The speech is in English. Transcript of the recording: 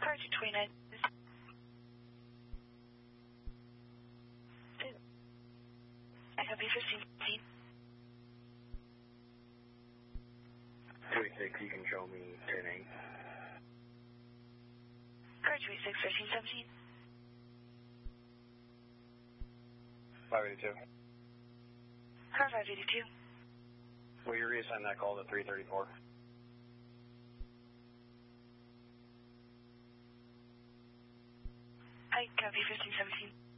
Car 229. I copy 1517. 36, you can show me 10-8. Car 26, 1317. 582. Car 582. Will you reassign that call to 334? I copy 1517.